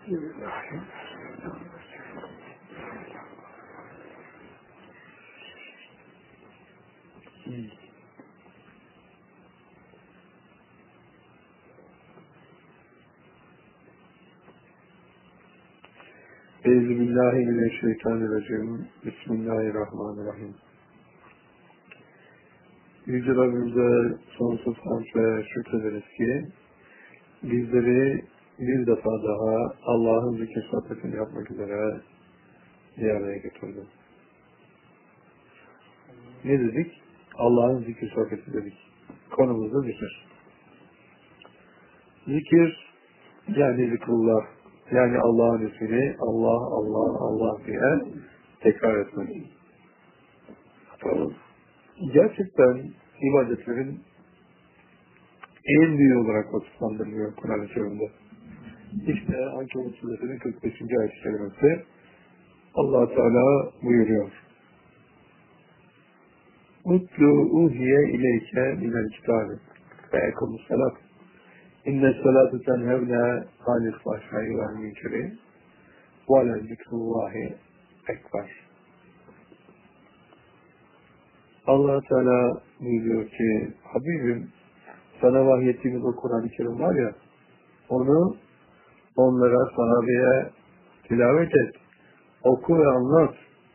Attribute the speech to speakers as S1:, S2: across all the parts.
S1: Euzubillahimineşşeytanirracim. Bismillahirrahmanirrahim. Yüce Rabbimize sonsuz hamd ve şükrederiz ki bizleri bir defa daha Allah'ın zikir sohbetini yapmak üzere bir araya getirdi. Ne dedik? Allah'ın zikir sohbeti dedik. Konumuz da zikir. Zikir yani zikrullah. Yani Allah'ın ismini Allah, Allah, Allah diye tekrar etmek. Gerçekten ibadetlerin en büyüğü olarak vasıflandırılıyor Kur'an-ı Kerim'de. İşte Ankebut Suresinin 45. ayet-i kerimesi Allah Teala buyuruyor. Utlu uhiye ileyke minel kitabi ve ekumus salat. İnne salatu tenhevne anil fahşai vel münkeri ve le zikrullahi ekber. Allah Teala buyuruyor ki Habibim sana vahyettiğimiz o Kur'an-ı Kerim var ya onu onlara, sahabeye tilavet et, oku ve anlat.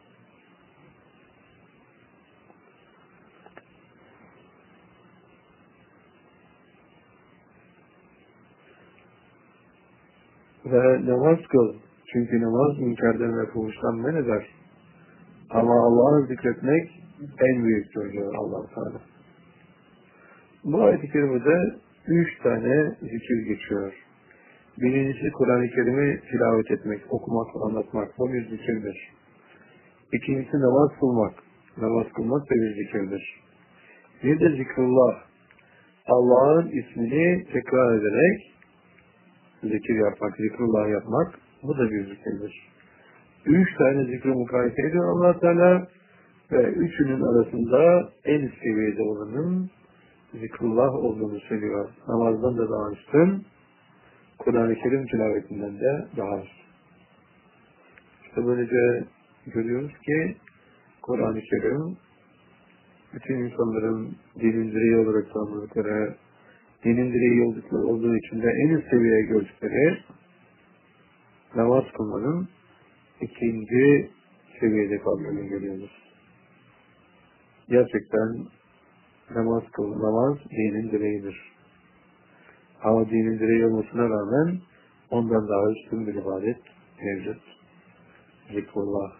S1: Ve namaz kıl. Çünkü namaz münkerden ve fuhuştan men eder. Ama Allah'ı zikretmek en büyüktür diyor Allah Teala. Bu ayet-i kerimede 3 tane zikir geçiyor. Birincisi Kur'an-ı Kerim'i tilavet etmek, okumak, anlatmak. Bu bir zikirdir. İkincisi namaz kılmak. Namaz kılmak da bir zikirdir. Bir de zikrullah. Allah'ın ismini tekrar ederek zikir yapmak, zikrullah yapmak. Bu da bir zikirdir. 3 tane zikri mukayese ediyor Allah Teala ve üçünün arasında en üst seviyede olanın zikrullah olduğunu söylüyor. Namazdan da daha üstün, Kur'an-ı Kerim tilavetinden de daha üstün. İşte böylece görüyoruz ki Kur'an-ı Kerim bütün insanların dinin direği olarak tanımladıkları, dinin direği olduğu için de en üst seviyeye gördükleri namaz kılmanın ikinci seviyede kaldığını görüyoruz. Gerçekten namaz dinin direğidir. Ama dinin direği olmasına rağmen ondan daha üstün bir ibadet mevcut. Zikrullah.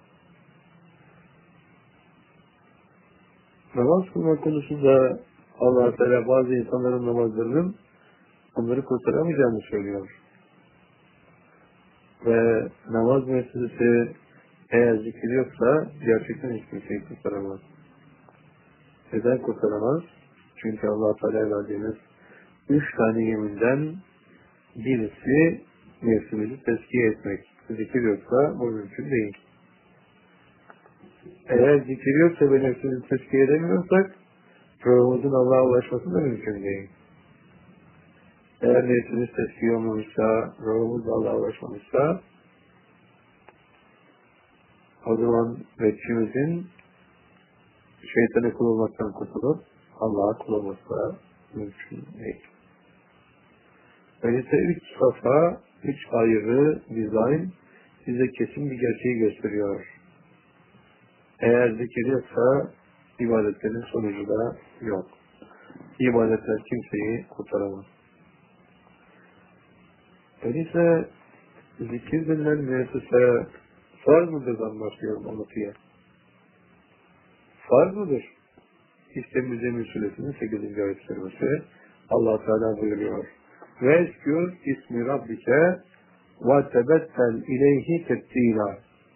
S1: Namaz kılmak konusunda Allah Teala bazı insanların namazlarının onları kurtaramayacağını söylüyor. Ve namaz meselesi eğer zikir yoksa gerçekten hiçbir şey kurtaramaz. Neden kurtaramaz? Çünkü Allah Teala verdiğimiz 3 tane yeminden birisi nefsimizi tezkiye etmek. Zikir yoksa bu mümkün değil. Eğer zikir yoksa ve nefsimizi tezkiye edemiyorsak ruhumuzun Allah'a ulaşması da mümkün değil. Eğer nefsimiz tezkiye olmamışsa, ruhumuz Allah'a ulaşmamışsa o zaman nefsimizin şeytana kul olmaktan kurtulup Allah'a kul olması da mümkün değil. Öyleyse 3 safa, 3 ayrı dizayn size kesin bir gerçeği gösteriyor. Eğer zikir yoksa ibadetlerin sonucu da yok. İbadetler kimseyi kurtaramaz. Öyleyse zikir denilen müessese farz mıdır başlıyorum anlatıya? Farz mıdır? İşte Müzzemmil Suresi'nin 8. ayet kerimesi Allah Teala buyuruyor. Vezkür ismi rabbike ve tebettel ileyhi tebtila.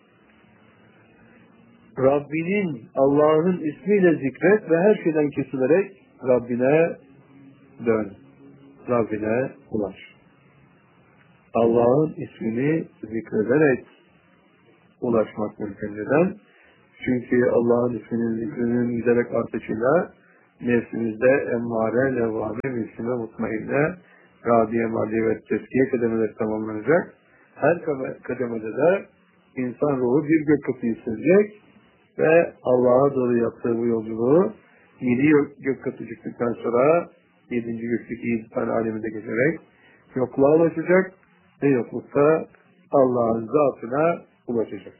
S1: Rabbinin, Allah'ın ismiyle zikret ve her şeyden kesilerek Rabbine dön. Rabbine ulaş. Allah'ın ismini zikrederek ulaşmak mümkün. Neden? Çünkü Allah'ın isminin zikrinin giderek artışıyla nefsimizde emmare, levvame, müslime, mutmainne, radiye, madiye ve tezkiye kademeleri tamamlanacak Her kademede de insan ruhu bir gök katı sürecek ve Allah'a doğru yaptığı bu yolculuğu 7 gök katı çıktıktan sonra 7. gökteki 7 tane aleminde geçerek yokluğa ulaşacak ve yoklukta Allah'ın zatına ulaşacak.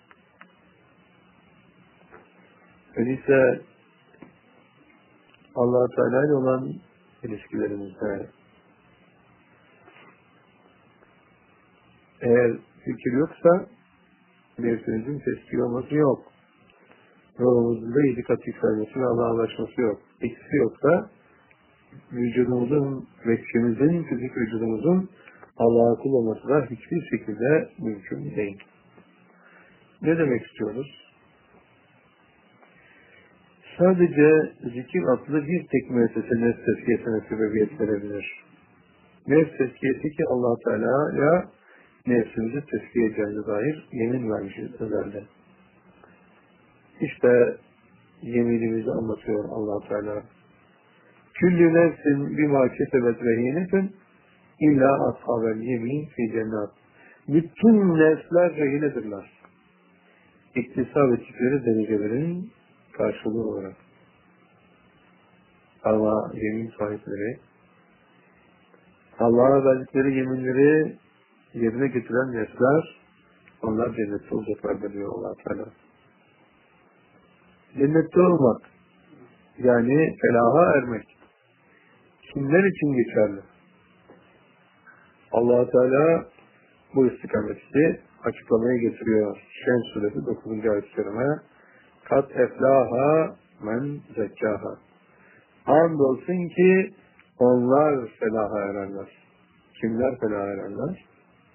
S1: Öyleyse Allah-u Teala ile olan ilişkilerimizde eğer fikir yoksa nefsimizin tezkiye olması yok. Ruhumuzun da 7 kat yükselmesi ve Allah'a ulaşması yok. İkisi yoksa vücudumuzun, vekçimizin, fizik vücudumuzun Allah'a kul olması da hiçbir şekilde mümkün değil. Ne demek istiyoruz? Sadece zikir adlı bir tek müessese nefs tezkiyesine sebebiyet verebilir. Nefs tezkiyesi ki Allah-u Teala'ya nefsimizi tezkiye edeceğine dair yemin vermişiz özelde. İşte yeminimizi anlatıyor Allah-u Teala. Küllü nefsin bima kesebet rehinetin illa ashabel yemin fi cennet. Bütün nefsler rehinedirler. İktisap ettikleri derecelerin karşılığı olarak. Ama yemin sahipleri Allah'a verdikleri yeminleri yerine getiren nefsler onlar cennette olacaklar diyor Allah Teala. Cennette olmak yani felaha ermek kimler için geçerli? Allah Teala bu istikameti açıklamaya getiriyor. Şems suresi 9. ayet-i kerime kat eflaha men zekkaha. Andolsun ki onlar felaha ererler. Kimler felaha ererler?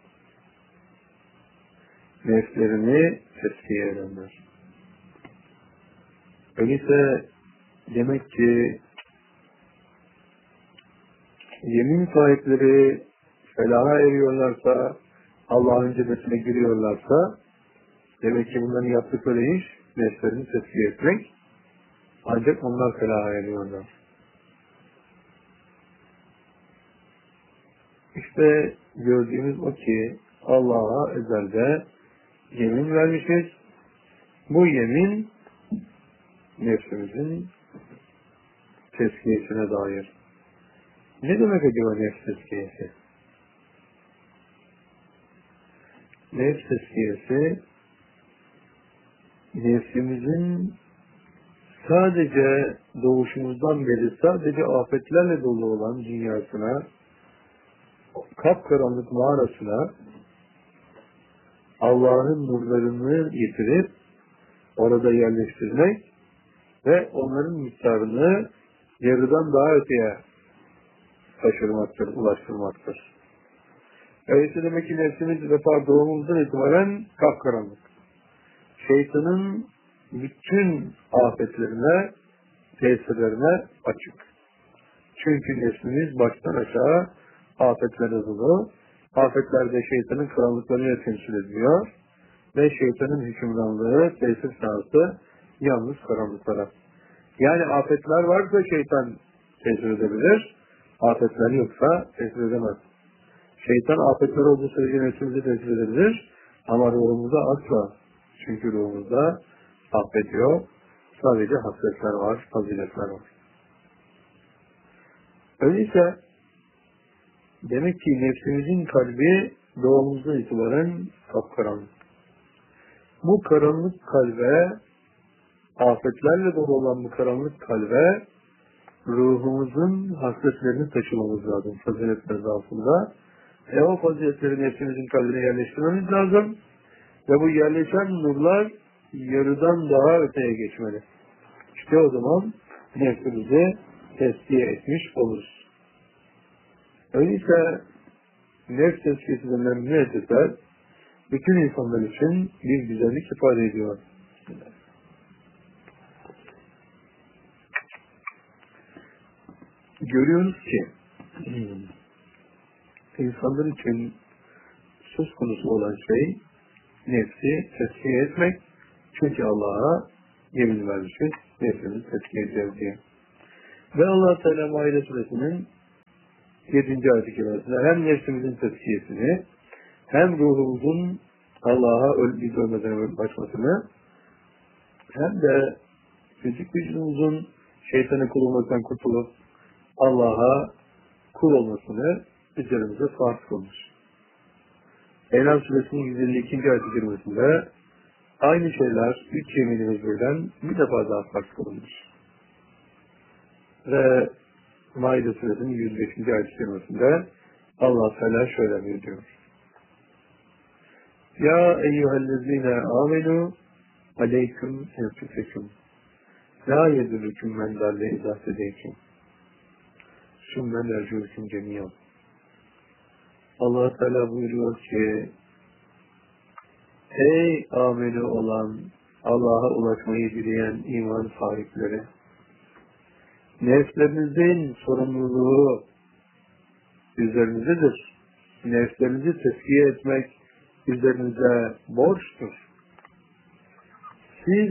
S1: Nefslerini tezkiye edenler. Öyleyse demek ki yemin sahipleri felaha eriyorlarsa, Allah'ın cennetine giriyorlarsa, demek ki bunların yaptıkları iş nefslerini tezkiye etmek, ancak onlar felaha eriyorlar. İşte gördüğümüz o ki Allah'a ezelde yemin vermişiz. Bu yemin nefsimizin tezkiyesine dair. Ne demek acaba nefs tezkiyesi? Nefs tezkiyesi nefsimizin sadece doğuşumuzdan beri sadece afetlerle dolu olan dünyasına, kapkaranlık mağarasına Allah'ın nurlarını getirip orada yerleştirmek ve onların miktarını yarıdan daha öteye taşırmaktır, ulaştırmaktır. Öyleyse demek ki nefsimiz vefa doğumumuzdan itibaren kapkaranlık. Şeytanın bütün afetlerine, tesirlerine açık. Çünkü nefsimiz baştan aşağı afetlere dolu. Afetlerde şeytanın karanlıklarını temsil ediyor ve şeytanın hükümranlığı, tesir sahası yalnız karanlıklara. Yani afetler varsa şeytan tesir edebilir, afetler yoksa tesir edemez. Şeytan afetler olduğu sürece nefsimizi tesir edebilir ama ruhumuzda asla. Çünkü ruhumuzda afet yok, sadece hasretler var, faziletler var. Öyleyse demek ki nefsimizin kalbi doğumuzdan itibaren kapkaranlık. Bu karanlık kalbe, afetlerle dolu olan bu karanlık kalbe ruhumuzun hasretlerini taşımamız lazım faziletler altında. O faziletleri nefsimizin kalbine yerleştirmemiz lazım ve bu yerleşen nurlar yarıdan daha öteye geçmeli. İşte o zaman nefsimizi tezkiye etmiş oluruz. Öyleyse nefs tezkiyesi denilen müesseseler bütün insanlar için bir güzellik ifade ediyor. Görüyoruz ki insanlar için söz konusu olan şey nefsi tezkiye etmek. Çünkü Allah'a yemin vermişiz nefsimizi tezkiye edeceğiz diye. Ve Allah-u Teala Maide suresinin 7. ayet-i kerimesinde hem nefsimizin tezkiyesini hem ruhumuzun Allah'a biz ölmeden ulaşmasını, hem de fizik vücudumuzun şeytanı kul olmaktan kurtulup Allah'a kul olmasını üzerimize farz kılmış. Enam suresinin 152. ayet-i kerimesinde aynı şeyler 3 yeminimiz birden bir defa daha farz kılınmış. Ve Maide suresinin 105. ayet-i kerimesinde Allah Teala şöyle buyuruyor. Ya eyyühellezine amenu aleyküm enfusekum la yedürüküm men dalle izâsedeykum sümmel ercûküm cemiyam. Allah Teala buyuruyor ki ey ameli olan Allah'a ulaşmayı dileyen iman sahipleri, nefslerinizin sorumluluğu üzerinizdedir. Nefslerinizi tezkiye etmek üzerinize borçtur. Siz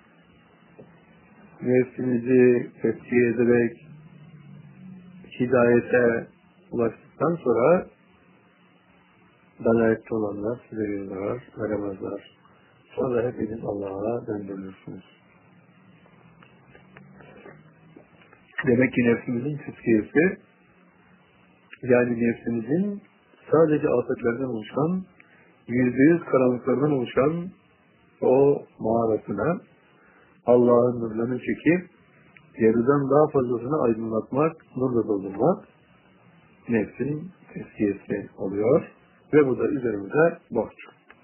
S1: nefsinizi tezkiye ederek hidayete ulaştıktan sonra dalalette olanlar size bir zarar veremezler. Sonra hepiniz Allah'a döndürülürsünüz. Demek ki nefsimizin tezkiyesi, yani nefsimizin sadece afetlerden oluşan, %100 karanlıklardan oluşan o mağarasına Allah'ın nurlarını çekip yarıdan daha fazlasını aydınlatmak, nurla doldurmak nefsin tezkiyesi oluyor ve bu da üzerimize borç.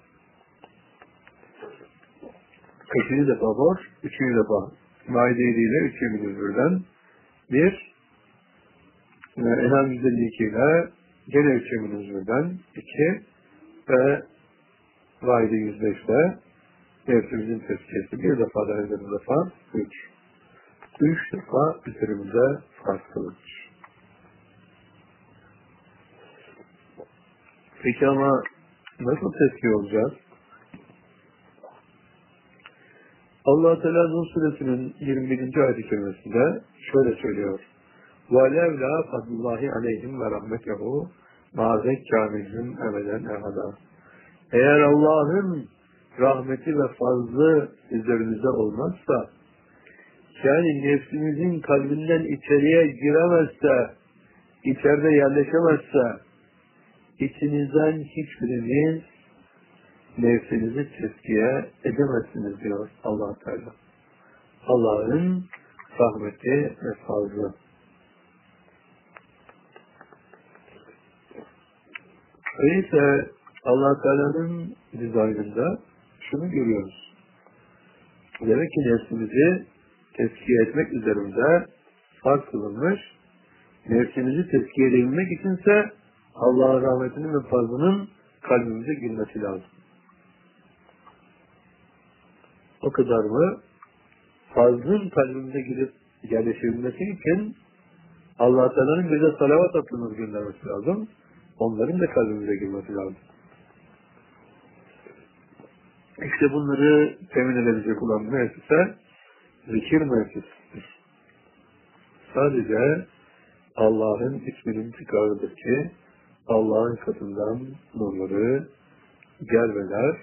S1: Kaçıncı defa borç? 3. defa. Maide ile 3 yeminimiz birden. 1. Enam 152 ile gene 3 yeminimiz birden. 2. Ve Maide 105 ile nefsimizin tezkiyesi bir defa da üzerimize farz. 3. 3 defa üzerimize farz kılınmış. Peki ama nasıl tezkiye olacağız? Allah-u Teala Nur suresinin 21. ayet-i kerimesinde şöyle söylüyor. وَلَوْ لَا فَضْلُ اللّٰهِ عَلَيْهِمْ وَرَحْمَتَهُ مَا زَكَّى مِنْهُمْ أَبَدًا أَبَدًا. Eğer Allah'ın rahmeti ve fazlı üzerinize olmazsa, yani nefsimizin kalbinden içeriye giremezse, içeride yerleşemezse, içinizden hiçbiriniz nefsinizi tezkiye edemezsiniz diyor Allah Teala. Allah'ın rahmeti ve fazlı. Öyleyse Allah Teala'nın dizaynında şunu görüyoruz. Demek ki nefsimizi tezkiye etmek üzerimize farz kılınmış. Nefsimizi tezkiye edebilmek içinse Allah'ın rahmetinin ve fazlının kalbimize girmesi lazım. O kadar mı? Fazlın kalbimize girip yerleşebilmesi için Allah Teala'nın bize salavat hakkını göndermesi lazım. Onların da kalbimize girmesi lazım. İşte bunları temin edebilecek olan müessese zikir müessesesidir. Sadece Allah'ın isminin tekrarıdır ki Allah'ın katından nurları gelmeler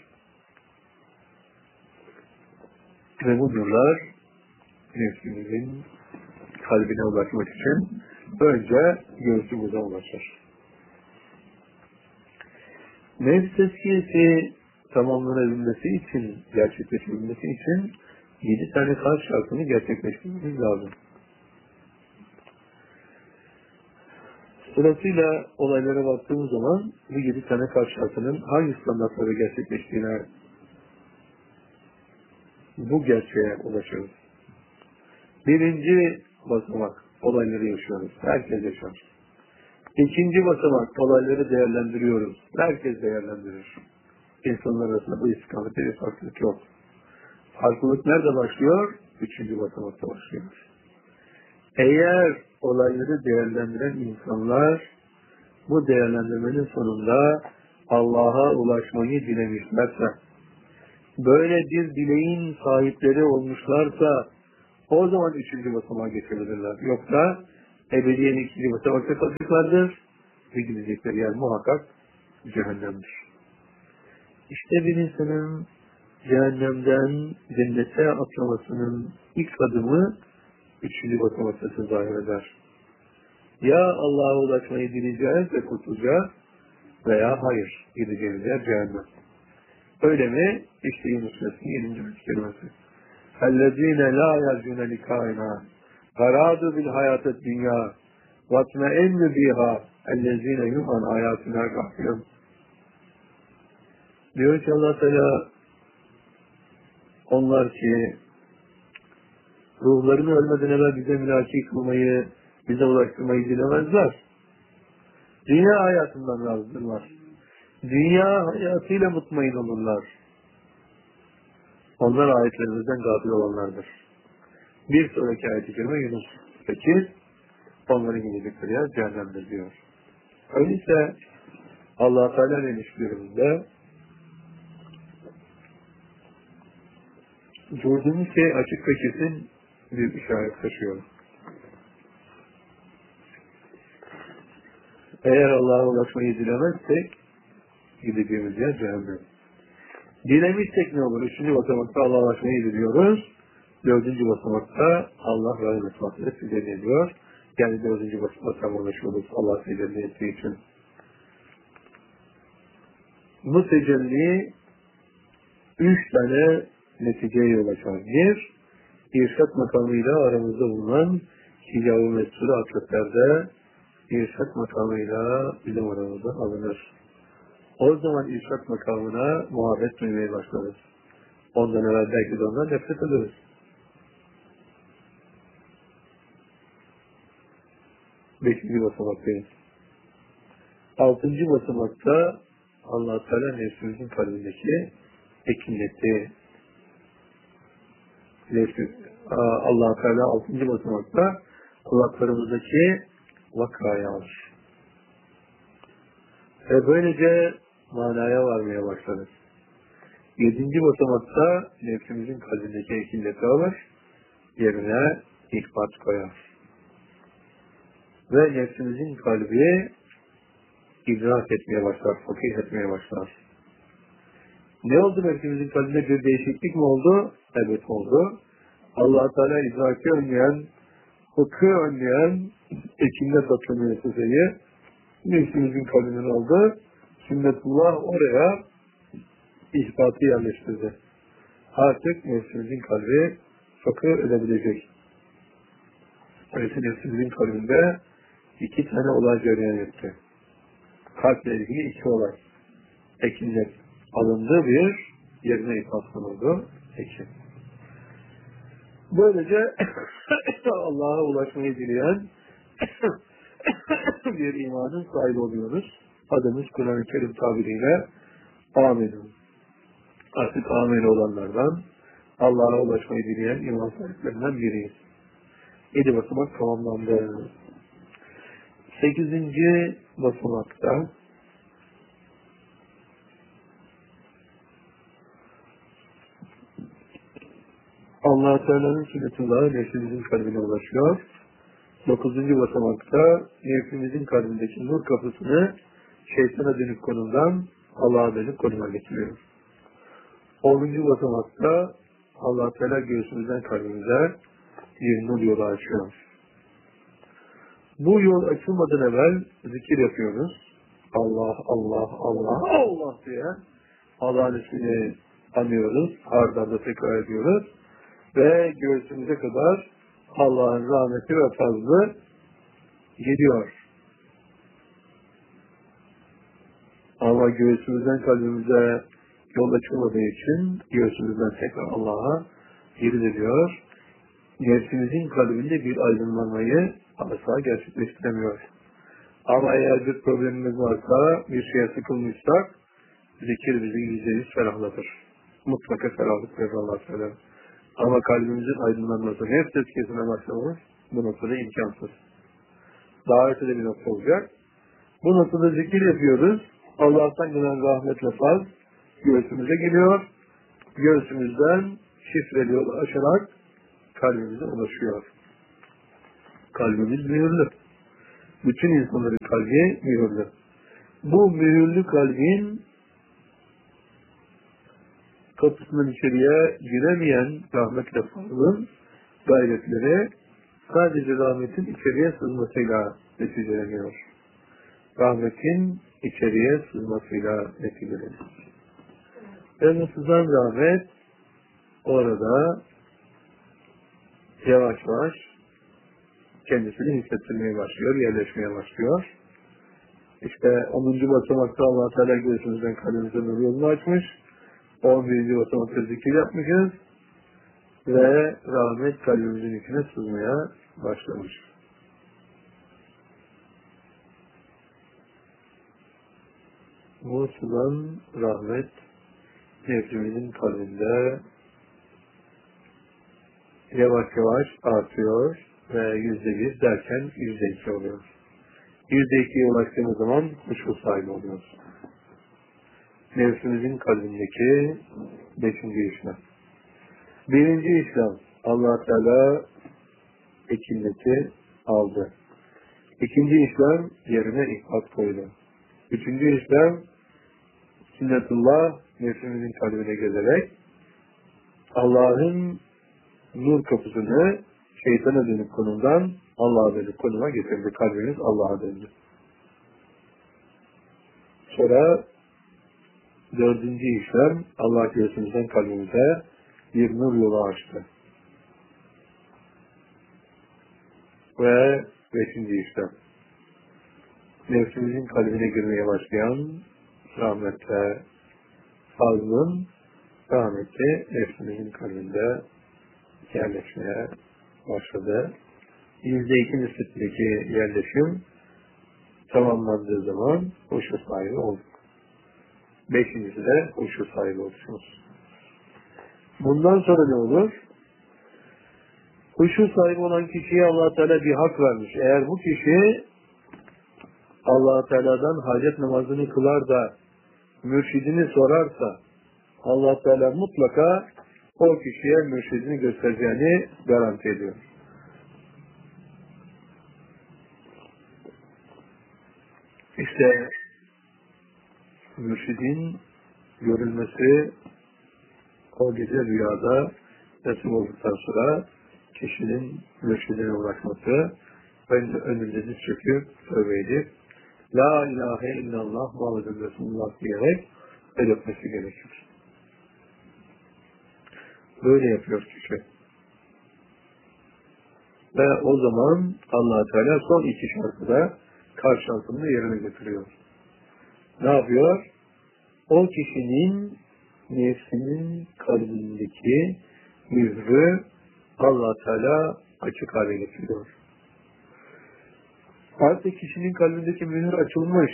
S1: ve bu nurlar nefsimizin kalbine ulaşmak için önce göğsümüze ulaşır. Nefs tezkiyesi tamamlanabilmesi için, gerçekleşebilmesi için 7 tane kalp şartını gerçekleştirmemiz lazım. Sırasıyla olaylara baktığımız zaman bu 7 tane kalp şartının hangi standartlara gerçekleştiğine, bu gerçeğe ulaşıyoruz. Birinci basamak, olayları yaşıyoruz. Herkes yaşar. İkinci basamak, olayları değerlendiriyoruz. Herkes değerlendirir. İnsanlar arasında bu istikamette bir farklılık yok. Farklılık nerede başlıyor? 3. basamakta başlıyor. Eğer olayları değerlendiren insanlar bu değerlendirmenin sonunda Allah'a ulaşmayı dilemişlerse, böyle bir dileğin sahipleri olmuşlarsa o zaman 3. basamağa geçebilirler. Yoksa ebediyen 2. basamakta kalacaklardır ve gidecekleri yer muhakkak cehennemdir. İşte bir insanın cehennemden cennete atlamasının ilk adımı 3. basamakta zahir eder. Ya Allah'a ulaşmayı dileyeceğiz ve kurtulacağız veya hayır, gideceğimiz yer cehennem. Öyle mi? İşte Yunus Suresinin 7. kelimesi. اَلَّذ۪ينَ لَا يَرْجُونَ لِكَائِنَا غَرَادُ بِالْحَيَاةِ الدُّنْيَا وَاتْمَئِنُّ بِهَا اَلَّذ۪ينَ يُمْعَنْ آيَاتِنَا غَافِلُونَ. Diyor ki Allah Teala, onlar ki ruhlarını ölmeden evvel bize mülaki kılmayı, bize ulaştırmayı dilemezler. Dünya hayatından razıdırlar. Dünya hayatıyla mutmain olurlar. Onlar ayetlerimizden gafil olanlardır. Bir sonraki ayet-i kerime Yunus 8, onların gidecekleri yer cehennemdir diyor. Öyleyse Allah-u Teala ilişkilerimizde gördüğümüz şey açık ve kesin bir işaret taşıyor. Eğer Allah'a ulaşmayı dilemezsek gideceğimiz yer cehennem. Dilemişsek ne olur? 3. basamakta Allah'a ulaşmayı diliyoruz. 4. basamakta Allah rahmet vasfıyla tecelli ediyor. Yani 4. basamakta ulaşıyoruz Allah tecelli ettiği için. Bu tecelli 3 tane neticeye yol açar. Bir, irşat makamıyla aramızda bulunan hicab-ı mesûl-i akıtlerde irşat makamıyla bizim aramızda alınır. O zaman irşat makamına muhabbet duymaya başlarız. Ondan evvel belki de ondan nefret ederiz. Beşinci basamaktayız. 6. basamakta Allah-u Teala nefsimizin kalbindeki ekinleti. Allah-u Teala 6. basamakta kulaklarımızdaki vakayı alır. Ve böylece manaya varmaya başlarız. 7. basamakta nefsimizin kalbindeki ekilleti alır, yerine ihbat koyar. Ve nefsimizin kalbi idrak etmeye başlar, fakir etmeye başlar. Ne oldu nefsimizin kalbinde bir değişiklik mi oldu? Evet oldu. Allah-u Teala idraki önleyen, fıkhı önleyen ekillet atı müesseseyi nefsimizin kalbinden aldı. Sünnetullah oraya ihbatı yerleştirdi. Artık nefsimizin kalbi fakir edebilecek. Öyleyse nefsimizin kalbinde 2 tane olay cereyan etti. Kalple ilgili 2 olay. Ekinler alındı, bir yerine ihbat konuldu. 2. Böylece Allah'a ulaşmayı dileyen bir imanın sahibi oluyoruz. Adımız Kur'an-ı Kerim tabiriyle âminun. Artık âmin olanlardan Allah'a ulaşmayı dileyen iman sahiplerinden biriyiz. 7 basamak tamamlandı. 8. basamakta Allah-u Teala'nın sünnetullahı nefsimizin kalbine ulaşıyor. 9. basamakta nefsimizin kalbindeki nur kapısını şeytana dönük konumdan Allah'a dönük konuma getiriyor. 10. basamakta Allah-u Teala göğsümüzden kalbimize bir nur yolu açıyor. Bu yol açılmadan evvel zikir yapıyoruz. Allah, Allah, Allah, Allah diye Allah'ın ismini anıyoruz. Ardından da tekrar ediyoruz. Ve göğsümüze kadar Allah'ın rahmeti ve fazlı geliyor. Ama göğsümüzden kalbimize yol açılmadığı için göğsümüzden tekrar Allah'a geri ediyor. Nefsimizin kalbinde bir aydınlanmayı asla gerçekleştiremiyor. Ama eğer bir problemimiz varsa, bir şeye sıkılmışsak, zikir bizi %100 ferahlatır. Mutlaka ferahlık verir Allah söyler. Ama kalbimizin aydınlanması, nefs tezkiyesine başlamamız bu noktada imkansız. Daha ötede bir nokta olacak. Bu noktada zikir yapıyoruz. Allah'tan gelen rahmetle faz göğsümüze geliyor. Göğsümüzden şifreli yol açarak kalbimize ulaşıyor. Kalbimiz mühürlü. Bütün insanların kalbi mühürlü. Bu mühürlü kalbin kapısından içeriye giremeyen rahmetle fazlın gayretleri sadece rahmetin içeriye sızmasıyla neticeleniyor. Rahmetin içeriye sızmasıyla neticeleniyor. Ve bu sızan rahmet orada yavaş yavaş kendisini hissettirmeye başlıyor, yerleşmeye başlıyor. İşte 10. basamakta Allah Teala göğsümüzden kalbimizden nur yolunu açmış. 11. basamakta zikir yapmışız. Ve rahmet kalbimizin içine sızmaya başlamış. Bu sızan rahmet nefsimizin kalbinde yavaş yavaş artıyor ve %1 derken %2 oluyor. %2'ye ulaştığımız zaman huşu sahibi oluyoruz. Nefsimizin kalbindeki 5. işlem. 1. işlem, Allah Teala ekinleti aldı. 2. işlem, yerine ihbat koydu. 3. işlem, sünnetullah nefsimizin kalbine gelerek Allah'ın nur kapısını şeytana dönük konumdan Allah'a dönük konuma getirdi. Kalbimiz Allah'a döndü. Sonra 4. işlem, Allah göğsümüzden kalbimize bir nur yolu açtı. Ve 5. işlem, nefsimizin kalbine girmeye başlayan rahmetle fazlın rahmeti nefsimizin kalbinde yerleşmeye başladı. %2 nispetindeki yerleşim tamamlandığı zaman huşu sahibi olduk. 5.'si de huşu sahibi oluşumuz. Bundan sonra ne olur? Huşu sahibi olan kişiye Allah Teala bir hak vermiş. Eğer bu kişi Allah Teala'dan hacet namazını kılar da mürşidini sorarsa Allah Teala mutlaka o kişiye mürşidini göstereceğini garanti ediyor. İşte mürşidin görülmesi o gece rüyada nasip olduktan sonra kişinin mürşidine ulaşması ve önünde diz çöküp tövbe edip La ilahe illallah Muhammedun Resulullah diyerek el öpmesi gerekir. Böyle yapıyor kişi. Ve o zaman Allah Teala son 2 şarkıda karşılığında yerine getiriyor. Ne yapıyor? O kişinin nefsinin kalbindeki mührü Allah Teala açık hale getiriyor. Artık kişinin kalbindeki mühür açılmış.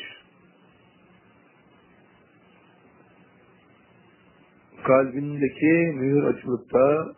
S1: Kalbindeki mühür açılıp da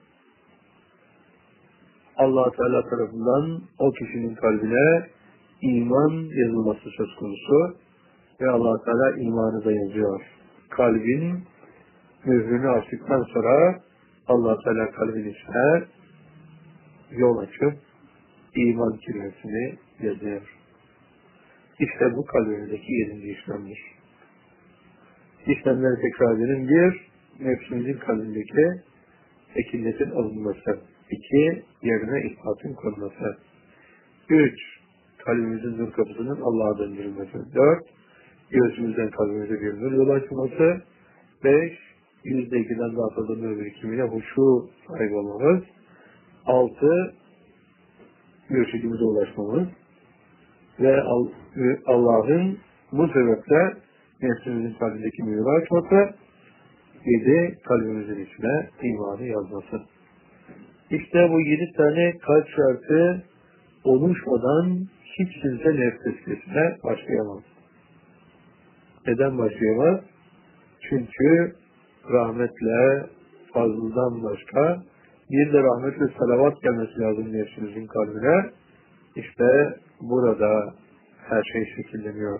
S1: Allah Teala tarafından o kişinin kalbine iman yazılması söz konusu ve Allah Teala imanı da yazıyor. Kalbin mührünü açtıktan sonra Allah Teala kalbin içine yol açıp iman kelimesini yazıyor. İşte bu kalbimizdeki 7. işlemdir. İşlemleri tekrar edelim. 1. Nefsimizin kalbindeki ekinletin alınması. 2. Yerine ispatın konulması. 3. Kalbimizin nur kapısının Allah'a döndürülmesi. 4. Göğsümüzden kalbimize bir nur yolu açılması. 5. %2'den daha fazla nur birikimiyle huşu sahibi olmamız. 6. mürşidimize ulaşmamız ve Allah'ın bu sebeple nefsimizin kalbindeki mühürü açması, 7. kalbimizin içine imanı yazması. İşte bu 7 tane kalp şartı oluşmadan hiç kimse nefs tezkiyesine başlayamaz. Neden başlayamaz? Çünkü rahmetle, fazlından başka bir de rahmetle salavat gelmesi lazım nefsimizin kalbine. İşte burada her şey şekilleniyor.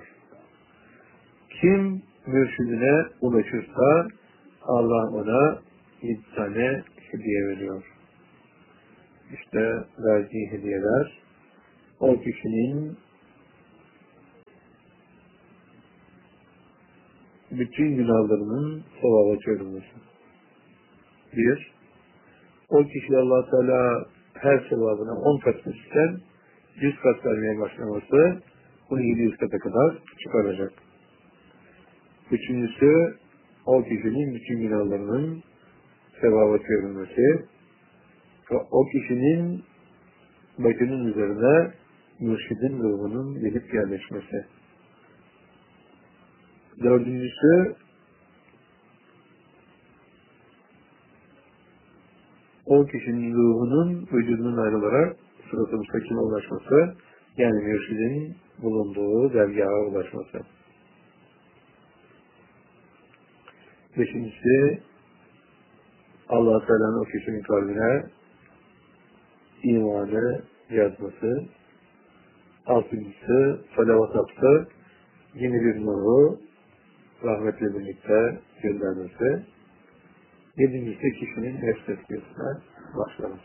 S1: Kim mürşidine ulaşırsa Allah ona 7 tane hediye veriyor. İşte verdiği hediyeler o kişinin bütün günahlarının sevaba çevrilmesi. Bir, o kişi Allah Teala her sevabına 10 kat verirken 100 kat vermeye başlaması bunu 700 kata kadar çıkaracak. Üçüncüsü, o kişinin bütün günahlarının sevaba çevrilmesi ve o kişinin başının üzerine mürşidin ruhunun gelip yerleşmesi. Dördüncüsü, o kişinin ruhunun vücudunun ayrılarak sırat-ı müstakime ulaşması, yani mürşidin bulunduğu dergaha ulaşması. Beşincisi, Allah-u Teala'nın o kişinin kalbine imanı yazması. Altıncısı, salavat attı, yeni bir nuru rahmetle birlikte göndermesi. Yedincisi, kişinin nefs tezkiyesine başlaması.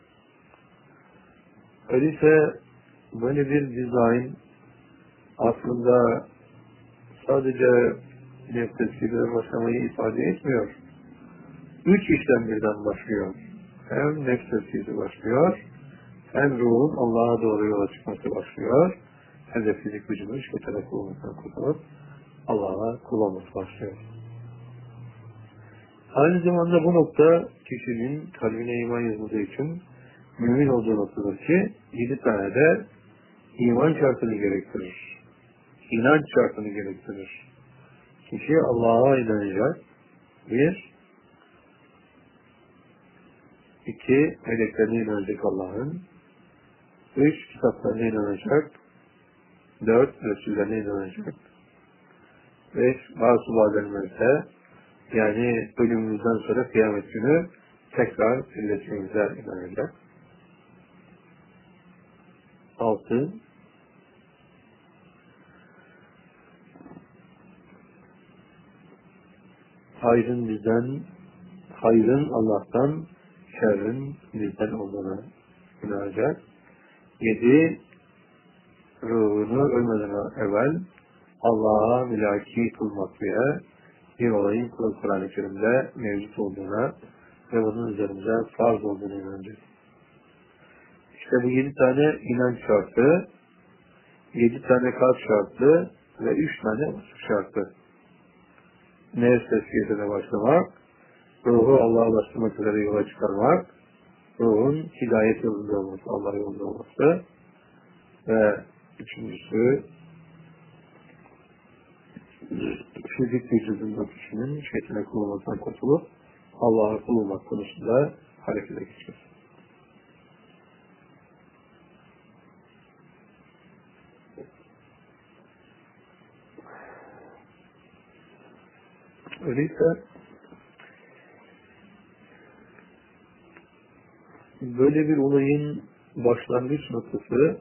S1: Öyleyse böyle bir dizayn aslında sadece nefs tezkiyesine başlamayı ifade etmiyor. 3 işten birden başlıyor. Hem nefs tezkiyesi başlıyor, hem ruhun Allah'a doğru yola çıkması başlıyor, hem de fizik vücudun şirketlere kullanmasından kurtulup Allah'a kul olması başlıyor. Aynı zamanda bu nokta kişinin kalbine iman yazıldığı için mümin olduğu noktadır ki 7 tane de iman şartını gerektirir. İnanç şartını gerektirir. Kişi Allah'a inanacak. 1, 2, meleklerine inanacak Allah'ın. 3, kitaplarına inanacak. 4, Resullerine inanacak. 5, bazı vaadlerimize, yani ölümümüzden sonra kıyamet günü tekrar milletimize inanacak. 6, hayrın Allah'tan, şerrin bizden olduğuna inanacak. 7, ruhunu ölmeden evvel Allah'a mülaki kılmak veya bir olayın Kur'an-ı Kerim'de mevcut olduğuna ve bunun üzerinde farz olduğuna inanacak. İşte bu 7 tane inanç şartı, 7 tane kalp şartı ve 3 tane vasıf şartı. Nefs tezkiyesine başlamak, ruhu Allah'a ulaştırmak üzere yola çıkarmak, ruhun hidayet yolunda olması, Allah yolunda olması ve üçüncüsü fizik vücudunda kişinin şeytana kullanmasından kurtulup Allah'a kul olmak konusunda harekete geçmesi. Öyleyse böyle bir olayın başlangıç noktası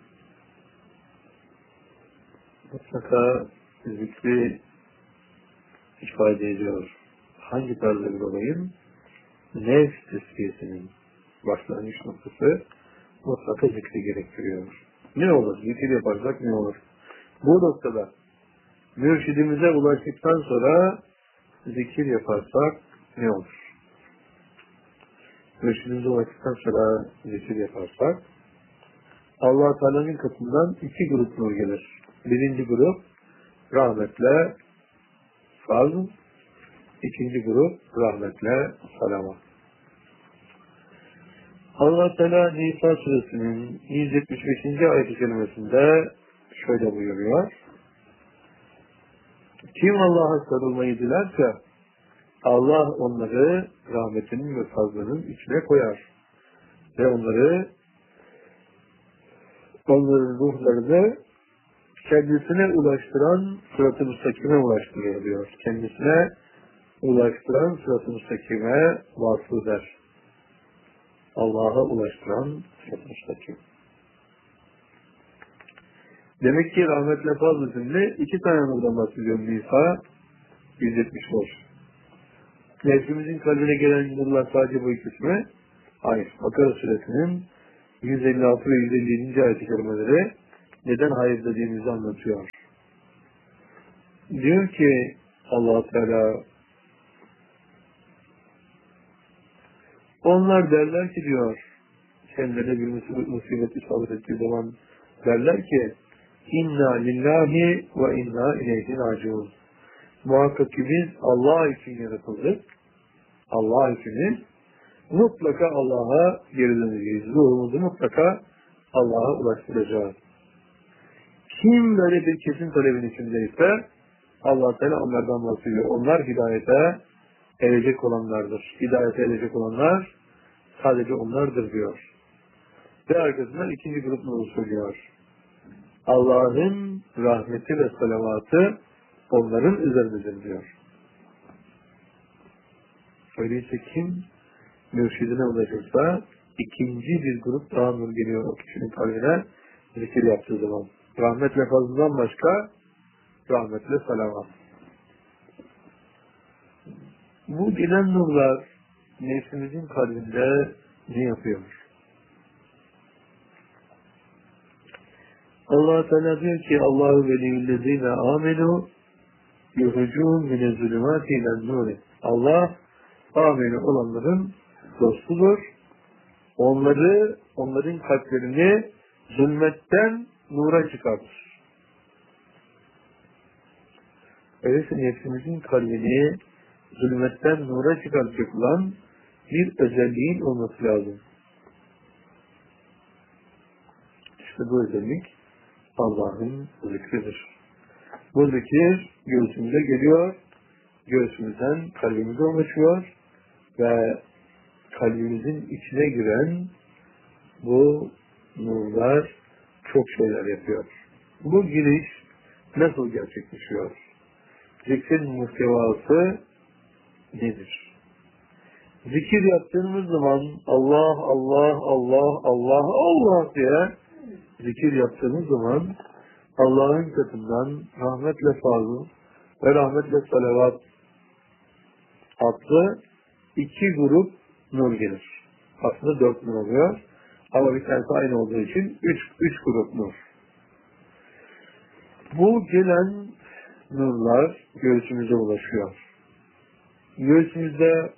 S1: mutlaka zikri ifade ediyor. Hangi tarzda bir olayın? Nefs tezkiyesinin başlangıç noktası mutlaka zikri gerektiriyor. Ne olur? Zikir yaparsak ne olur? Bu noktada mürşidimize ulaştıktan sonra zikir yaparsak ne olur? Mürşidimize ulaştıktan sonra zikir yaparsak Allah-u Teala'nın katından 2 grup nur gelir. Birinci grup rahmetle fazl, ikinci grup rahmetle salama. Allah-u Teala Nisa suresinin 175. ayet-i kerimesinde şöyle buyuruyor. Kim Allah'a sarılmayı dilerse Allah onları rahmetinin ve fazlının içine koyar ve onların ruhlarını kendisine ulaştıran sırat-ı müstakime ulaştırıyor diyor. Kendisine ulaştıran sırat-ı müstakime vasıl der. Allah'a ulaştıran sırat-ı müstakim. Demek ki rahmetle fazl isimli 2 tane nurdan bahsediyor Nisa 175. Nefsimizin kalbine gelen nurlar sadece bu ikismi. Hayır. Bakara suresinin 156 ve 157. ayet-i kerimeleri neden hayır dediğimizi anlatıyor. Diyor ki Allah-u Teala Onlar derler ki diyor, kendilerine bir musibet isabet ettiği zaman derler ki İnna lillahi ve inna ileyhi raciun. Muhakkak ki biz Allah için yaratıldık. Allah için mutlaka Allah'a geri döneceğiz. Ruhumuzu mutlaka Allah'a ulaştıracağız. Kim böyle bir kesin talebin içindeyse Allah Teala onlardan bahsediyor. Onlar hidayete erecek olanlardır. Hidayete erecek olanlar sadece onlardır diyor. Ve arkasından ikinci grup nuru söylüyor. Allah'ın rahmeti ve salavatı onların üzerindedir diyor. Öyleyse kim mürşidine ulaşırsa ikinci bir grup daha nur geliyor o kişinin kalbine zikir yaptığı zaman. Rahmet lafazından başka rahmetle salavat. Bu gelen nurlar nefsimizin kalbinde ne yapıyor? Allah Teala diyor ki Allahu veliyyüllezine amenu yuhrucuhum minez-zulümati ilen-nur. Allah amenu olanların dostudur. Onların kalplerini zulmetten nura çıkartır. Öyleyse nefsimizin kalbini zulmetten nura çıkartacak olan bir özelliğin olması lazım. İşte bu özellik Allah'ın zikridir. Bu zikir göğsümüze geliyor, göğsümüzden kalbimize ulaşıyor ve kalbimizin içine giren bu nurlar çok şeyler yapıyor. Bu giriş nasıl gerçekleşiyor? Zikrin muhtevası nedir? Zikir yaptığımız zaman Allah, Allah, Allah, Allah, Allah diye zikir yaptığımız zaman Allah'ın katından rahmetle fazıl ve rahmetle salavat adlı iki grup nur gelir. Aslında 4 nur oluyor. Ama bir tanesi aynı olduğu için 3 grup nur. Bu gelen nurlar göğsümüze ulaşıyor. Göğsümüzde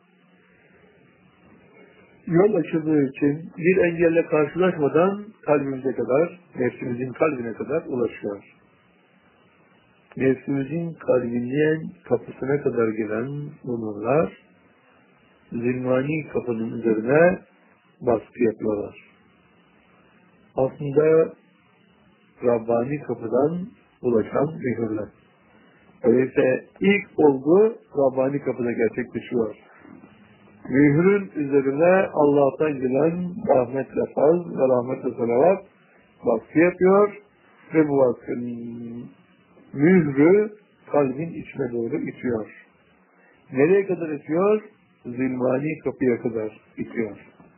S1: yol açıldığı için bir engelle karşılaşmadan kalbimize kadar, nefsimizin kalbine kadar ulaşıyor. Nefsimizin kalbinin kapısına kadar gelen bu nurlar zilmani kapının üzerine baskı yapıyorlar. Aslında Rabbani kapıdan ulaşan mühürler. Öyleyse ilk olgu Rabbani kapıda gerçekleşiyor. Mührün üzerine Allah'tan gelen rahmetle faz ve rahmetle salavat baskı yapıyor ve bu baskının mührü kalbin içine doğru itiyor. Nereye kadar itiyor? Zilmani kapıya kadar itiyor.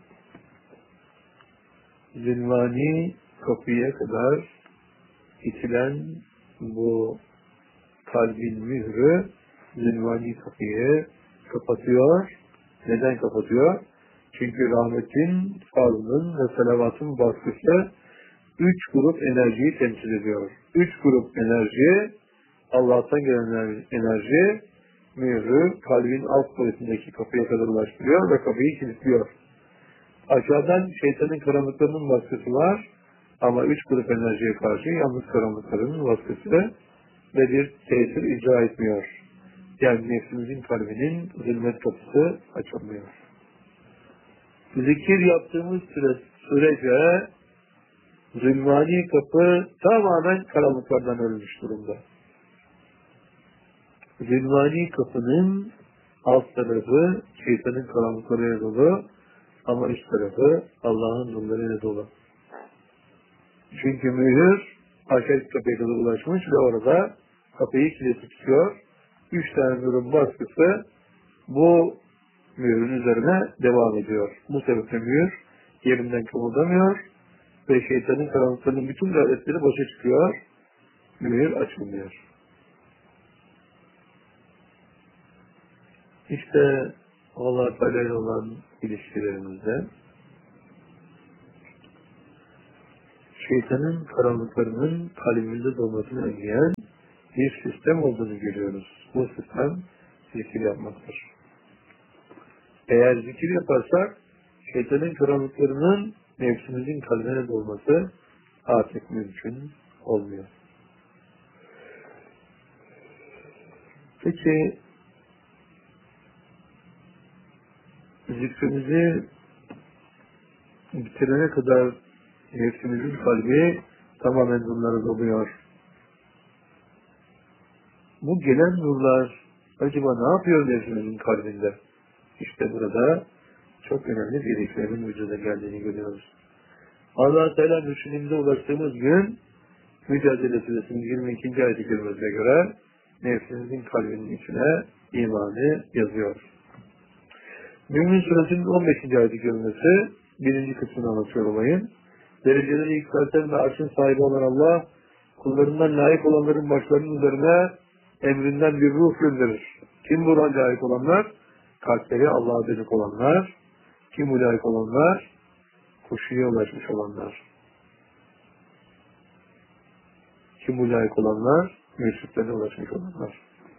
S1: Zilmani kapıya kadar itilen bu kalbin mührü zilmani kapıyı kapatıyor. Neden kapatıyor? Çünkü rahmetin, fazlın ve salavatın baskısı 3 grup enerjiyi temsil ediyor. 3 grup enerji, Allah'tan gelen enerji, mührü kalbin alt boyutundaki kapıya kadar ulaştırıyor ve kapıyı kilitliyor. Aşağıdan şeytanın karanlıklarının baskısı var ama 3 grup enerjiye karşı yalnız karanlıkların baskısı ve bir tesir icra etmiyor. Yani nefsimizin kalbinin zulmet kapısı açılmıyor. Zikir yaptığımız sürece zulmani kapı tamamen karanlıklardan ölmüş durumda. Zulmani kapının alt tarafı şeytanın karanlıklarıyla dolu ama üst tarafı Allah'ın nurlarıyla dolu. Çünkü mühür aşağı kapıya kadar ulaşmış ve orada kapıyı kilitli tutuyor. 3 tane nurun baskısı bu mühürün üzerine devam ediyor. Bu sebeple mühür yerinden kımıldamıyor ve şeytanın karanlıklarının bütün gayretleri boşa çıkıyor. Mühür açılmıyor. İşte Allah Teala ile olan ilişkilerimizde şeytanın karanlıklarının kalbimizde dolmasını önleyen bir sistem olduğunu görüyoruz. Bu sistem zikir yapmaktır. Eğer zikir yaparsak şeytanın karanlıklarının nefsimizin kalbine dolması artık mümkün olmuyor. Peki zikrimizi bitirene kadar nefsimizin kalbi tamamen bunlara doluyor. Bu gelen nurlar acaba ne yapıyor nefsimizin kalbinde? İşte burada çok önemli birliklerin vücuda geldiğini görüyoruz. Allah-u Teala mürşidimize ulaştığımız gün Mücadele Suresinin 22. ayet-i kerimesine göre nefsimizin kalbinin içine imanı yazıyor. Mümin Suresinin 15. ayet-i kerimesi birinci kısmını anlatıyor olayın. Dereceleri yükselten ve arşın sahibi olan Allah, kullarından layık olanların başlarının üzerine emrinden bir ruh gönderir. Kim buna layık olanlar? Kalpleri Allah'a dönük olanlar. Kim bu layık olanlar? Huşuya ulaşmış olanlar. Kim bu layık olanlar? Mürşitlerine ulaşmış olanlar.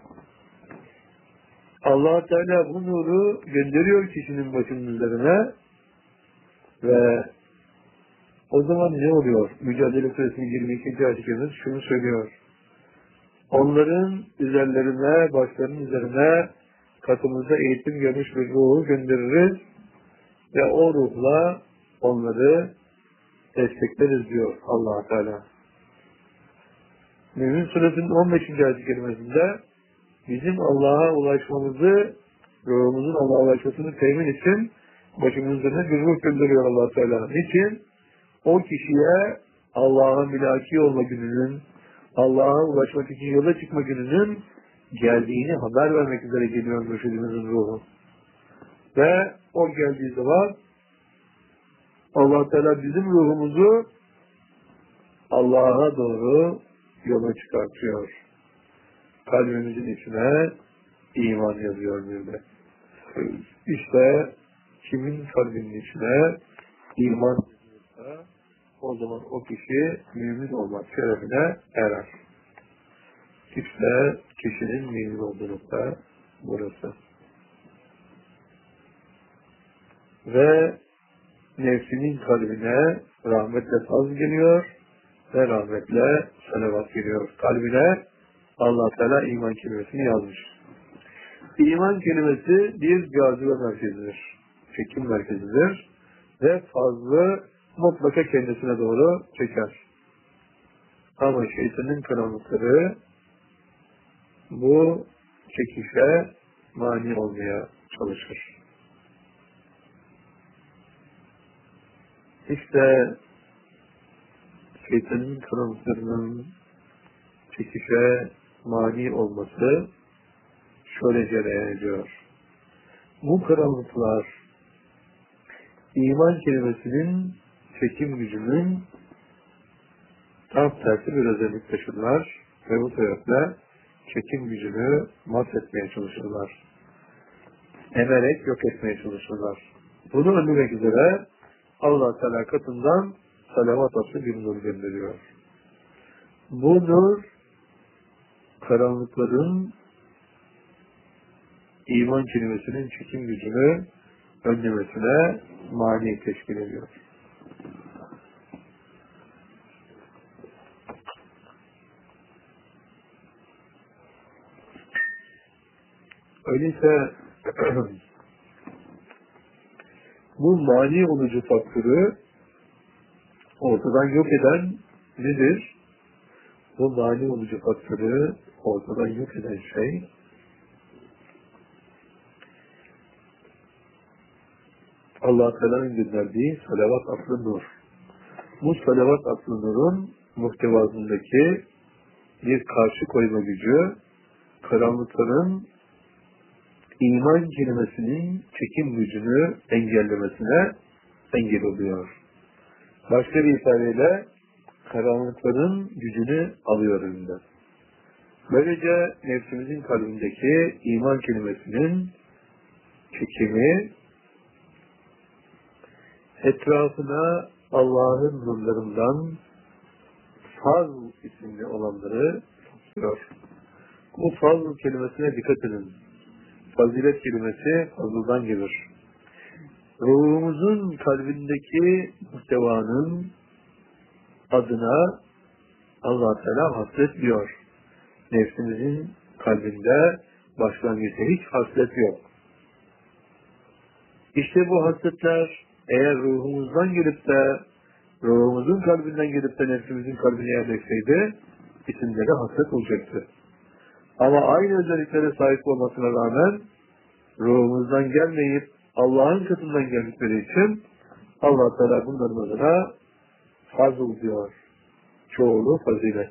S1: Allah Teala bu nuru gönderiyor kişinin başının üzerine ve o zaman ne oluyor? Mücadele Suresinin 22. ayet-i kerimesi şunu söylüyor. Onların üzerlerine, başlarının üzerine katımızda eğitim görmüş bir ruhu göndeririz ve o ruhla onları destekleriz diyor Allah Teala. Mümin Suresinin 15. ayet-i kerimesinde bizim Allah'a ulaşmamızı, ruhumuzun Allah'a ulaşmasını temin için başımızın üzerine bir ruh gönderiyor Allah Teala. Niçin? O kişiye Allah'a mülaki olma gününün, Allah'a ulaşmak için yola çıkma gününün geldiğini haber vermek üzere geliyor mürşidimizin ruhu. Ve o geldiği zaman Allah Teala bizim ruhumuzu Allah'a doğru yola çıkartıyor. Kalbimizin içine iman yazıyor bir de. İşte kimin kalbinin içine iman yazıyorsa o zaman o kişi mümin olmak şerefine erer. İşte kişinin mümin olduğu nokta burası. Ve nefsinin kalbine rahmetle saz geliyor ve rahmetle salavat geliyor. Kalbine Allah Teala iman kelimesini yazmış. İman kelimesi bir cazibe merkezidir. Çekim merkezidir. Ve fazla mutlaka kendisine doğru çeker. Ama şeytanın karanlıkları bu çekişe mani olmaya çalışır. İşte şeytanın karanlıklarının çekişe mani olması şöyle cereyan ediyor. Bu karanlıklar iman kelimesinin çekim gücünün tam tersi bir özellik taşırlar ve bu sebeple çekim gücünü mahvetmeye çalışırlar. Emerek yok etmeye çalışırlar. Bunu önlemek üzere Allah Teala katından salavat aslı bir nur gönderiyor. Bu nur karanlıkların iman kelimesinin çekim gücünü önlemesine mani teşkil ediyor. Öyleyse bu mani olucu faktörü ortadan yok eden nedir? Bu mani olucu faktörü ortadan yok eden şey Allah Teala'nın gönderdiği salavat aslı nur. Bu salavat aslı nurun muhtevasındaki bir karşı koyma gücü karanlıkların iman kelimesinin çekim gücünü engellemesine engel oluyor. Başka bir ifadeyle karanlıkların gücünü alıyor elinden. Böylece nefsimizin kalbindeki iman kelimesinin çekimi etrafına Allah'ın nurlarından faz isimli olanları tutuyor. Bu faz kelimesine dikkat edin. Fazilet kelimesi fazıldan gelir. ruhumuzun kalbindeki muhtevanın adına Allah Teala hasret diyor. Nefsimizin kalbinde başlangıçta hiç hasret yok. İşte bu hasretler eğer ruhumuzdan gelip de ruhumuzun kalbinden gelip de nefsimizin kalbine yerleşseydi isimleri hasret olacaktı. Ama aynı özelliklere sahip olmasına rağmen ruhumuzdan gelmeyip Allah'ın katından geldikleri için Allah Teala bunların adına fazıl diyor. Çoğulu fazilet.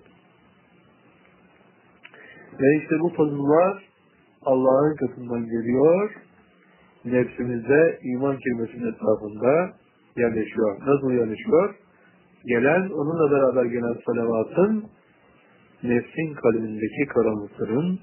S1: Ve işte bu fazıllar Allah'ın katından geliyor. Nefsimizde iman kelimesinin etrafında yerleşiyor. Nasıl yerleşiyor? Gelen, onunla beraber gelen salavatın nefsin kalbindeki karanlıkların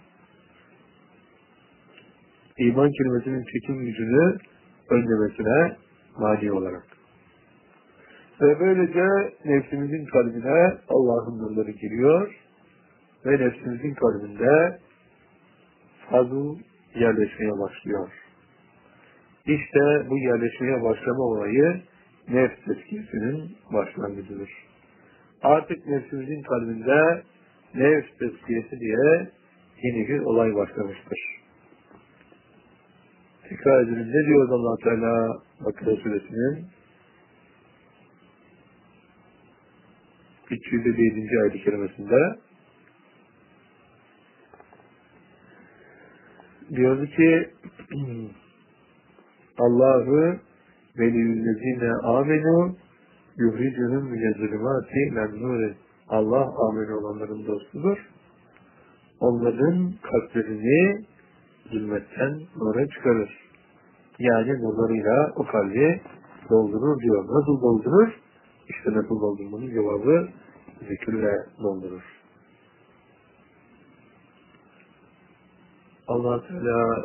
S1: iman kelimesinin çekim gücünü önlemesine mani olarak. Ve böylece nefsimizin kalbine Allah'ın nurları giriyor ve nefsimizin kalbinde fazıl yerleşmeye başlıyor. İşte bu yerleşmeye başlama olayı nefs tezkiyesinin başlangıcıdır. Artık nefsimizin kalbinde nefs tezkiyesi diye yeni bir olay başlamıştır. Tekrar edelim. Ne diyor Allah Teala Bakara Suresinin 307. ayet-i kerimesinde? Diyordu ki Allahu veliyyüllezine amenu yuhricuhum minezzulümati mennûre. Allah amin olanların dostudur. Onların kalplerini zulmetten nura çıkarır. Yani nurlarıyla o kalbi doldurur diyor. Nasıl doldurur? İşte nasıl doldurmanın cevabı zikirle doldurur. Allah Teala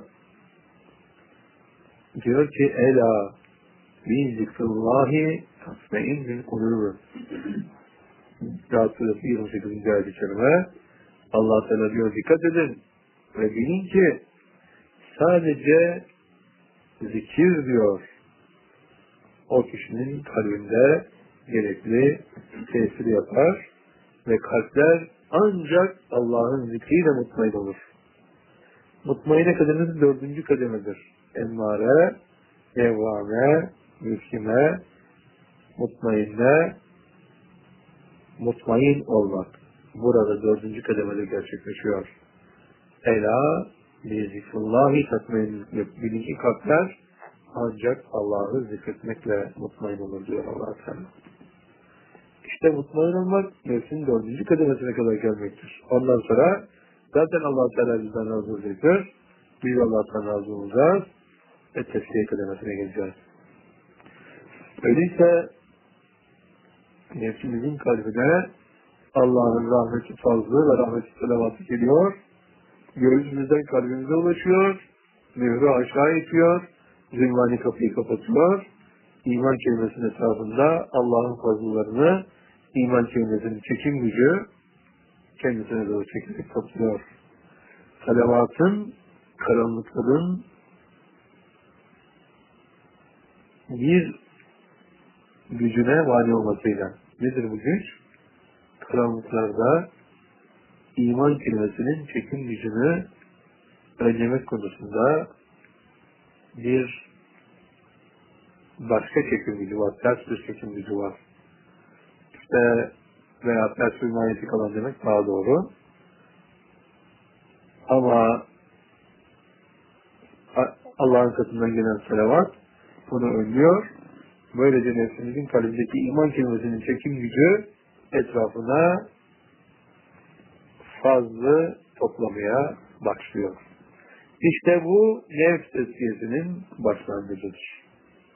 S1: diyor ki Ela bi zikrullahi tasme'innil kulûb. Rahat Suresi 28. ayet-i kerime. Allah Teala diyor dikkat edin ve bilin ki sadece zikir diyor o kişinin kalbinde gerekli tesiri yapar ve kalpler ancak Allah'ın zikriyle mutmain olur. Mutmaine kademesi 4. kademedir. Emmare, evvame, mülkime, mutmainne, mutmain olmak. Burada 4. kademede gerçekleşiyor. Ela, bizikrullahi tatmain. Birinci kalpler ancak Allah'ı zikretmekle mutmain olur diyor Allah Teala. İşte mutmain olmak nefsin 4. kademesine kadar gelmektir. Ondan sonra zaten Allah Teala bizden razı olacaktır. Biz Allah'tan razı olacağız ve tezkiye kademesine geleceğiz. Öyleyse nefsimizin kalbine Allah'ın rahmeti fazlı ve rahmeti selavatı geliyor. Göğsümüzden kalbimize ulaşıyor. Mührü aşağı itiyor. Zülmani kapıyı kapatıyor. İman kelimesinin etrafında Allah'ın fazıllarını, iman kelimesinin çekim gücü kendisine doğru çekerek topluyor. Salavatın, karanlıkların bir gücüne mani olmasıyla. Nedir bu güç? Karanlıklarda iman kelimesinin çekim gücünü önlemek konusunda bir başka çekim gücü var. Ters bir çekim gücü var. İşte veya ters bir manyetik alan demek daha doğru. Ama Allah'ın katından gelen salavat bunu önlüyor. Böylece nefsimizin kalbindeki iman kelimesinin çekim gücü etrafına fazla toplamaya başlıyor. İşte bu nefs tezkiyesinin başlangıcıdır.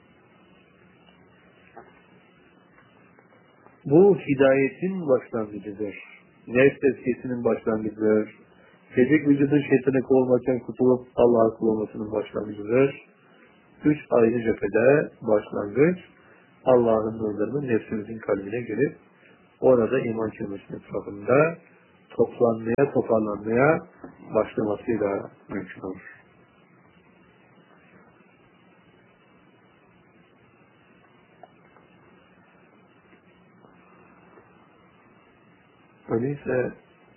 S1: Bu hidayetin başlangıcıdır. Nefs tezkiyesinin başlangıcıdır. Fizik vücudun şeytana kovulmaktan kurtulup Allah'a kul olmasının başlangıcıdır. 3 ayrı cephede başlangıç Allah'ın nurlarının nefsimizin kalbine gelip orada iman kelimesinin etrafında toplanmaya, toparlanmaya başlamasıyla mümkün olur. Öyleyse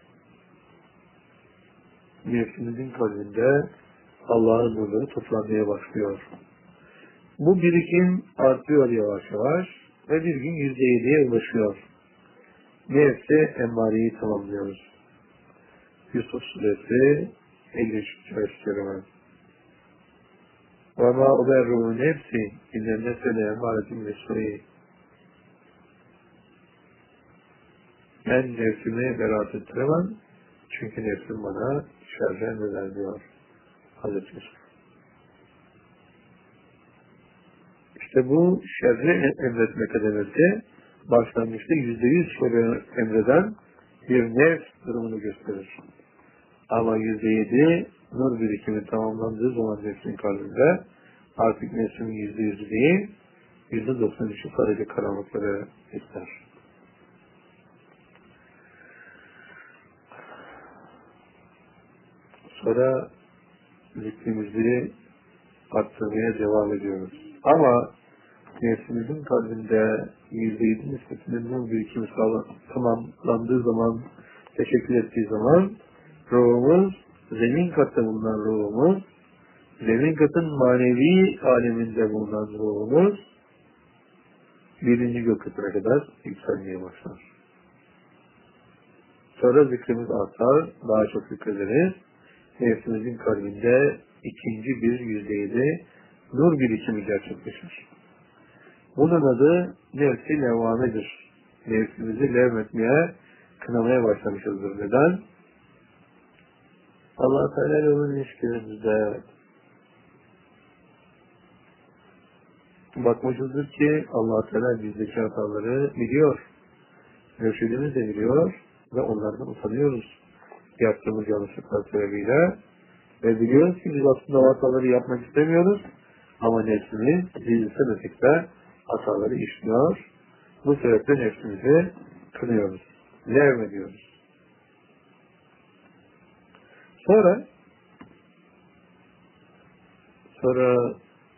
S1: nefsimizin kalbinde Allah'ın nurları toplanmaya başlıyor. Bu birikim artıyor yavaş yavaş ve bir gün %7'ye ulaşıyor. Nefsi emmareyi tamamlıyoruz. Yusuf Suresi 53. ayet-i وَمَا اُبَرُّهُ نَفْسِي اِنَّ النَّفْسَ لَاَمَّارَةٌ بِالسُّوءِ Ben nefsimi beraat ettiremem. Çünkü nefsim bana şerre emreder diyor Hazreti Yusuf. İşte bu şerri emretme kademesi başlangıçta %100 şerri emreden bir nefs durumunu gösterir. Ama %7 nur birikimi tamamlandığı zaman nefsin kalbinde artık nefsimin %100'ü değil, %93'ü sadece karanlıkları ister. Sonra zikrimizi arttırmaya devam ediyoruz. Ama nefsimizin kalbinde %7 nispetinin nur birikimi tamamlandığı zaman, teşekkür ettiği zaman ruhumuz, zemin katta bulunan ruhumuz, zemin katın manevi aleminde bulunan ruhumuz birinci gök katına kadar yükselmeye başlar. Sonra zikrimiz artar, daha çok zikrederiz. Nefsimizin kalbinde ikinci bir %7 nur birikimi gerçekleşir. Bunun adı nefsi levvamedir. Nefsimizi levmetmeye, kınamaya başlamışızdır. Neden? Allah-u Teala ile olan ilişkilerimizde bakmışızdır ki Allah-u Teala bizdeki hataları biliyor. Mürşidimiz de biliyor ve onlardan utanıyoruz. Yaptığımız yanlışlıklar sebebiyle ve biliyoruz ki biz aslında o hataları yapmak istemiyoruz ama nefsimiz biz istemesek de hataları işliyor. Bu sebeple nefsimizi kınıyoruz. Levmediyoruz. Sonra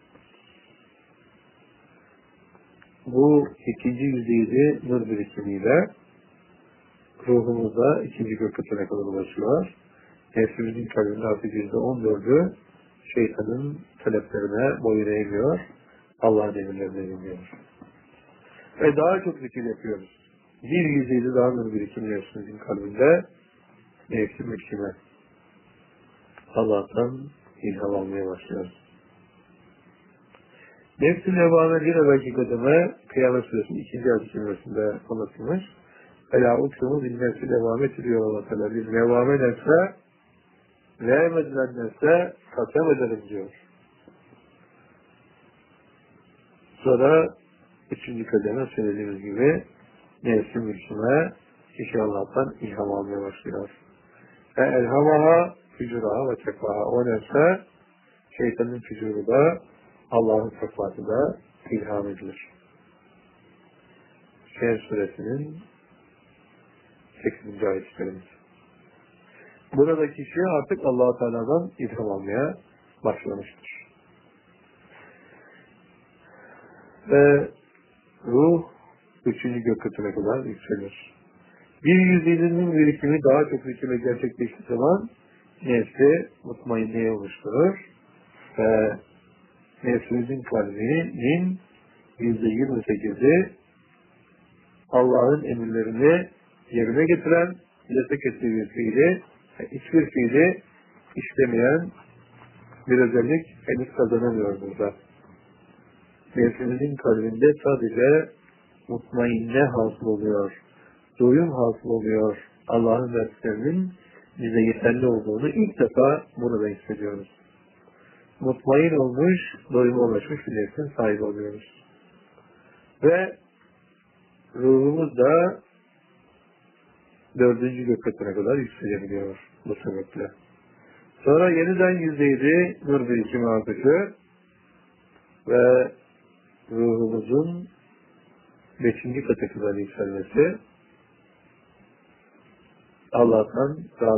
S1: bu ikinci %7 nur birikimiyle ruhumuza ikinci gök katına kadar ulaşıyor. Nefsimizin kalbinde artık %14'ü şeytanın taleplerine boyun eğmiyor. Allah'ın emirlerine eğmiyor. Ve daha çok zikir yapıyoruz. Bir %7 daha nur birikimi nefsimizin kalbinde nefsim birikimi. Allah'tan ilham almaya başlıyoruz. Nefs-i levvame bir evvelki kademe Kıyamet Suresi'nin 2. ayet-i kerimesinde anlatılmış. Ela uksumu bin nefs-i levvame diyor Allah Teala. Biz levvame nefse vermedilen nefse kasem ederim diyor. Sonra 3. kademe söylediğimiz gibi nefs-i mülküme kişi Allah'tan ilham almaya başlıyor. Ve elhamaha fücuraha ve tekvaha. O nefse şeytanın fücuru da Allah'ın tekvatı da ilham edilir. Şehir Suresinin 8. ayet-i kerimesi. Burada kişi artık Allah-u Teala'dan ilham almaya başlamıştır. Ve ruh 3. gök katına kadar yükselir. Bir %7'nin birikimi daha çok birikime gerçekleştiği zaman nefsi mutmainneye oluşturur ve nefsimizin kalbinin %28'i Allah'ın emirlerini yerine getiren, yasak ettiği bir fiili, hiçbir fiili işlemeyen bir özellik henüz kazanamıyor burada. Nefsimizin kalbinde sadece mutmainne hasıl oluyor, doyum hasıl oluyor. Allah'ın derslerinin bize yeterli olduğunu ilk defa burada hissediyoruz. Mutmain olmuş, doyuma ulaşmış bir nefsin sahibi oluyoruz. Ve ruhumuz da 4. gök katına kadar yükselebiliyor bu sebeple. Sonra yeniden %7 nur birikimi artışı ve ruhumuzun 5. kata kadar yükselmesi Allah'tan